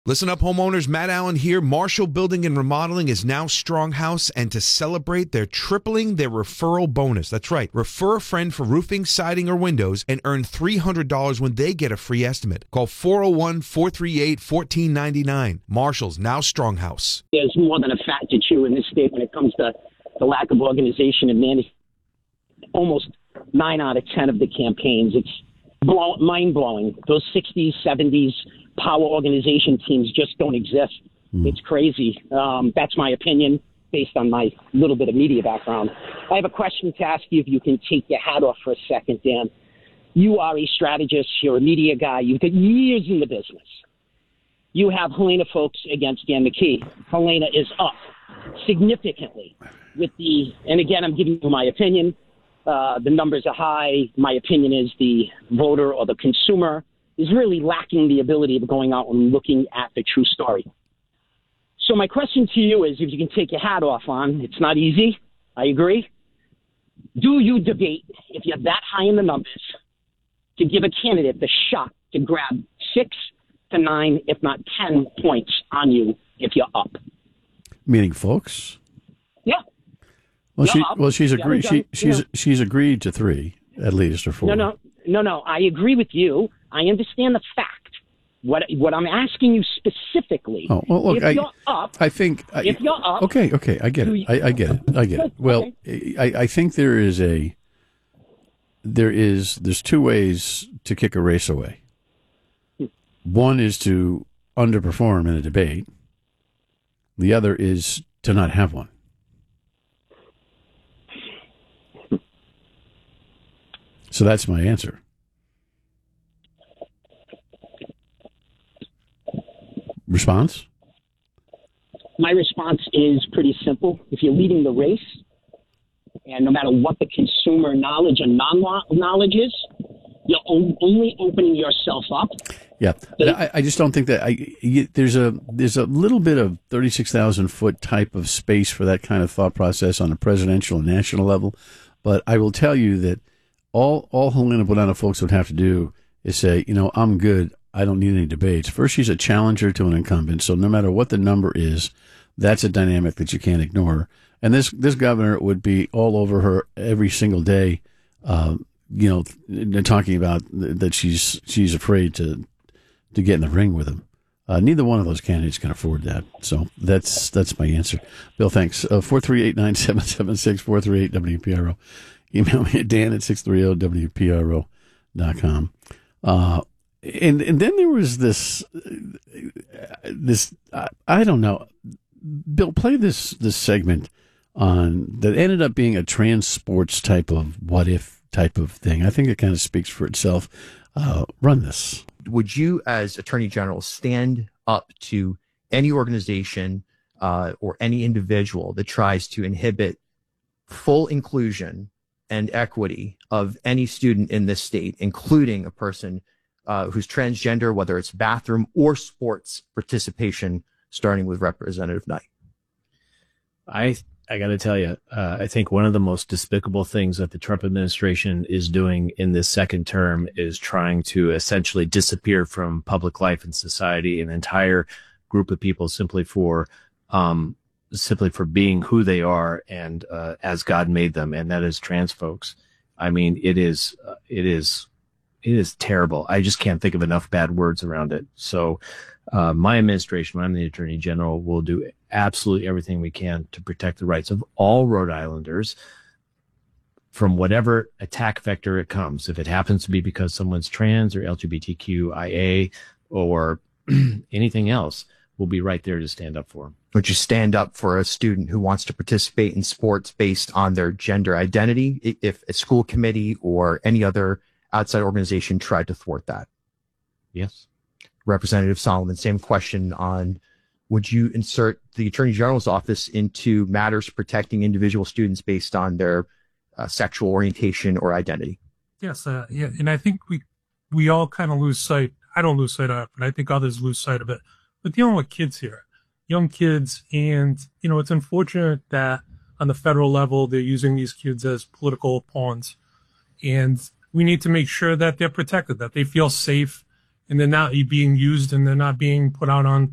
Listen up, homeowners. Matt Allen here. Marshall Building and Remodeling is now Stronghouse, and to celebrate, they're tripling their referral bonus. That's right. Refer a friend for roofing, siding, or windows and earn $300 when they get a free estimate. Call 401-438-1499. Marshall's now Stronghouse. There's more than a fat to chew in this state when it comes to the lack of organization and management. Almost 9 out of 10 of the campaigns, it's mind-blowing. Those 60s, 70s power organization teams just don't exist. It's crazy. That's my opinion based on my little bit of media background. I have a question to ask you if you can take your hat off for a second, Dan. You are a strategist. You're a media guy. You've got years in the business. You have Helena Foulkes against Dan McKee. Helena is up significantly with and again, I'm giving you my opinion. The numbers are high. My opinion is the voter or the consumer is really lacking the ability of going out and looking at the true story. So my question to you is, if you can take your hat off on, it's not easy, I agree. Do you debate, if you're that high in the numbers, to give a candidate the shot to grab 6 to 9, if not 10 points on you if you're up? Meaning Foulkes? Yeah. She's agreed. She's agreed to 3 at least, or 4. No. I agree with you. I understand the fact. What I'm asking you specifically. Oh, well, look, if you're up. Okay, I get it. I get it. Well, okay. I think there's 2 ways to kick a race away. One is to underperform in a debate. The other is to not have one. So that's my answer. Response? My response is pretty simple. If you're leading the race, and no matter what the consumer knowledge and non-knowledge is, you're only opening yourself up. Yeah, I just don't think that there's a little bit of 36,000-foot type of space for that kind of thought process on a presidential and national level. But I will tell you that all Helena Bonanno Foulkes would have to do is say, I'm good. I don't need any debates. First, she's a challenger to an incumbent, so no matter what the number is, that's a dynamic that you can't ignore. And this governor would be all over her every single day, talking about that she's afraid to get in the ring with him. Neither one of those candidates can afford that. So that's my answer. Bill, thanks. 438-9776, 438-WPRO. Email me at dan@630wpro.com. And then there was this I don't know. Bill, play this segment on that ended up being a trans sports type of what if type of thing. I think it kind of speaks for itself. Run this. Would you, as Attorney General, stand up to any organization or any individual that tries to inhibit full inclusion and equity of any student in this state, including a person who's transgender, whether it's bathroom or sports participation, starting with Representative Knight? I got to tell you, I think one of the most despicable things that the Trump administration is doing in this second term is trying to essentially disappear from public life and society an entire group of people simply for being who they are and as God made them, and that is trans folks. I mean, it is terrible. I just can't think of enough bad words around it. So my administration, when I'm the Attorney General, will do absolutely everything we can to protect the rights of all Rhode Islanders from whatever attack vector it comes. If it happens to be because someone's trans or LGBTQIA or anything else, we'll be right there to stand up for them. Would you stand up for a student who wants to participate in sports based on their gender identity if a school committee or any other outside organization tried to thwart that? Yes. Representative Solomon, same question on, would you insert the Attorney General's office into matters protecting individual students based on their sexual orientation or identity? Yes. Yeah. And I think we all kind of lose sight. I don't lose sight of it, but I think others lose sight of it. We're dealing with kids here, young kids. And, it's unfortunate that on the federal level, they're using these kids as political pawns. And we need to make sure that they're protected, that they feel safe and they're not being used and they're not being put out on